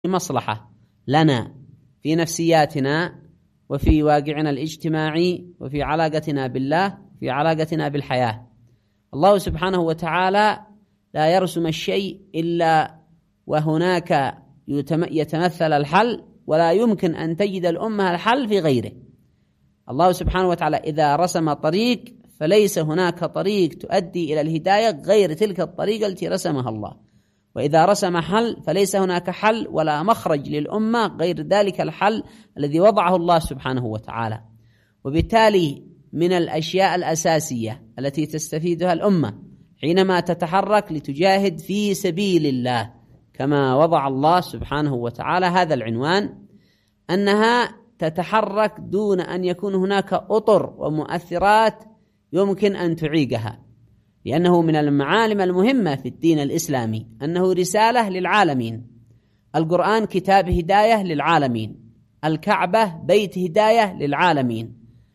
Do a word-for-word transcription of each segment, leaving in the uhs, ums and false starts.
مصلحة لنا في نفسياتنا وفي واقعنا الاجتماعي وفي علاقتنا بالله في علاقتنا بالحياة. الله سبحانه وتعالى لا يرسم الشيء إلا وهناك يتمثل الحل، ولا يمكن أن تجد الأمة الحل في غيره. الله سبحانه وتعالى إذا رسم طريق فليس هناك طريق تؤدي إلى الهداية غير تلك الطريقة التي رسمها الله، وإذا رسم حل فليس هناك حل ولا مخرج للأمة غير ذلك الحل الذي وضعه الله سبحانه وتعالى. وبالتالي من الأشياء الأساسية التي تستفيدها الأمة حينما تتحرك لتجاهد في سبيل الله كما وضع الله سبحانه وتعالى هذا العنوان، أنها تتحرك دون أن يكون هناك أطر ومؤثرات يمكن أن تعيقها، لأنه من المعالم المهمة في الدين الإسلامي أنه رسالة للعالمين. القرآن كتاب هداية للعالمين، الكعبة بيت هداية للعالمين،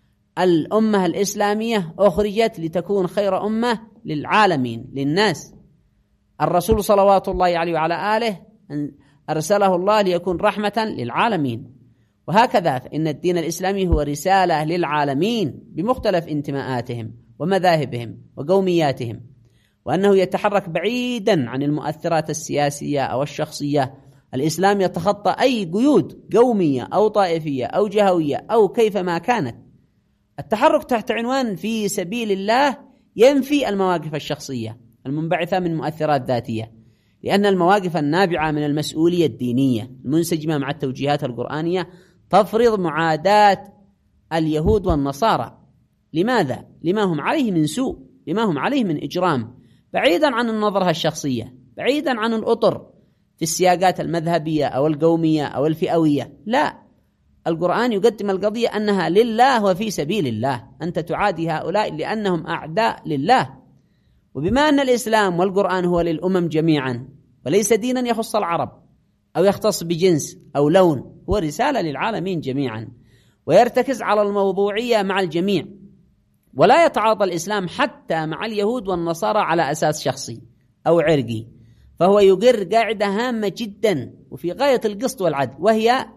الأمة الإسلامية أخرجت لتكون خير أمة للعالمين للناس. الرسول صلوات الله عليه وعلى آله أرسله الله ليكون رحمة للعالمين. وهكذا فإن الدين الإسلامي هو رسالة للعالمين بمختلف انتماءاتهم ومذاهبهم وقومياتهم، وأنه يتحرك بعيدا عن المؤثرات السياسية أو الشخصية. الإسلام يتخطى أي قيود قومية أو طائفية أو جهوية أو كيفما كانت. التحرك تحت عنوان في سبيل الله ينفي المواقف الشخصية المنبعثة من مؤثرات ذاتية، لأن المواقف النابعة من المسؤولية الدينية المنسجمة مع التوجيهات القرآنية تفرض معاداة اليهود والنصارى. لماذا؟ لما هم عليه من سوء، لما هم عليه من إجرام، بعيدا عن النظرة الشخصية، بعيدا عن الأطر في السياقات المذهبية أو القومية أو الفئوية. لا، القرآن يقدم القضية أنها لله وفي سبيل الله. أنت تعادي هؤلاء لأنهم أعداء لله. وبما أن الإسلام والقرآن هو للأمم جميعا وليس دينا يخص العرب أو يختص بجنس أو لون، هو رسالة للعالمين جميعا ويرتكز على الموضوعية مع الجميع، ولا يتعاطى الإسلام حتى مع اليهود والنصارى على أساس شخصي أو عرقي. فهو يقر قاعدة هامة جدا وفي غاية القسط والعدل، وهي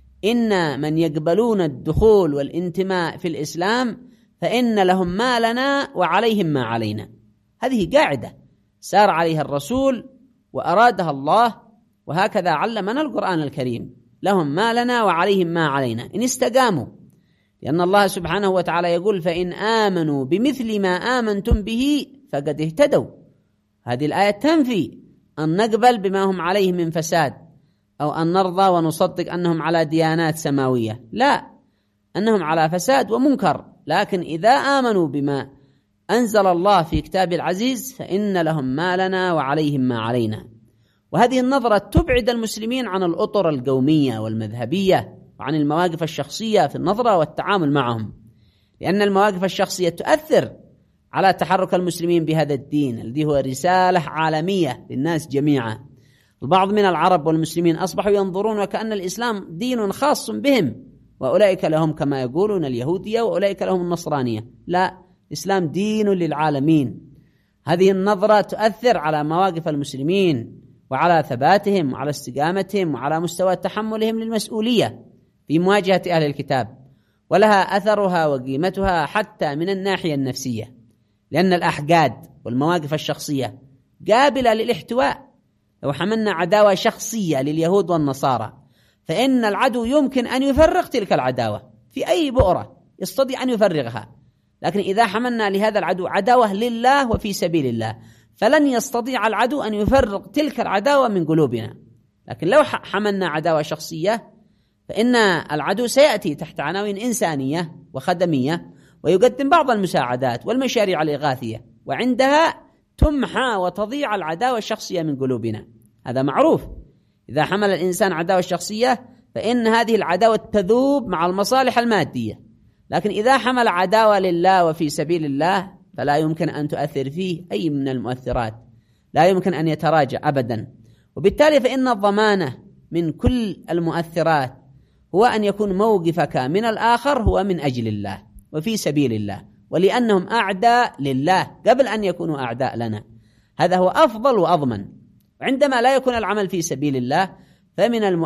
إن من يقبلون الدخول والانتماء في الإسلام فإن لهم ما لنا وعليهم ما علينا. هذه قاعدة سار عليها الرسول وأرادها الله، وهكذا علمنا القرآن الكريم: لهم ما لنا وعليهم ما علينا إن استقاموا. لأن الله سبحانه وتعالى يقول: فإن آمنوا بمثل ما آمنتم به فقد اهتدوا. هذه الآية تنفي أن نقبل بما هم عليه من فساد أو أن نرضى ونصدق أنهم على ديانات سماوية، لا، أنهم على فساد ومنكر. لكن إذا آمنوا بما أنزل الله في كتاب العزيز فإن لهم ما لنا وعليهم ما علينا. وهذه النظرة تبعد المسلمين عن الأطر القومية والمذهبية وعن المواقف الشخصية في النظرة والتعامل معهم، لأن المواقف الشخصية تؤثر على تحرك المسلمين بهذا الدين الذي هو رسالة عالمية للناس جميعا. البعض من العرب والمسلمين أصبحوا ينظرون وكأن الإسلام دين خاص بهم، وأولئك لهم كما يقولون اليهودية وأولئك لهم النصرانية. لا، الإسلام دين للعالمين. هذه النظرة تؤثر على مواقف المسلمين وعلى ثباتهم وعلى استقامتهم وعلى مستوى تحملهم للمسؤولية في مواجهة أهل الكتاب، ولها أثرها وقيمتها حتى من الناحية النفسية، لأن الأحقاد والمواقف الشخصية قابلة للاحتواء. لو حملنا عداوة شخصية لليهود والنصارى فإن العدو يمكن أن يفرغ تلك العداوة في أي بؤرة يستطيع أن يفرغها، لكن إذا حملنا لهذا العدو عداوة لله وفي سبيل الله فلن يستطيع العدو أن يفرغ تلك العداوة من قلوبنا. لكن لو حملنا عداوة شخصية فإن العدو سيأتي تحت عناوين إنسانية وخدمية ويقدم بعض المساعدات والمشاريع الإغاثية، وعندها تمحى وتضيع العداوة الشخصية من قلوبنا. هذا معروف. إذا حمل الإنسان عداوة شخصية فإن هذه العداوة تذوب مع المصالح المادية، لكن إذا حمل عداوة لله وفي سبيل الله فلا يمكن أن تؤثر فيه أي من المؤثرات، لا يمكن أن يتراجع أبدا. وبالتالي فإن الضمانة من كل المؤثرات هو أن يكون موقفك من الآخر هو من أجل الله وفي سبيل الله، ولأنهم أعداء لله قبل أن يكونوا أعداء لنا. هذا هو أفضل وأضمن. وعندما لا يكون العمل في سبيل الله فمن الم...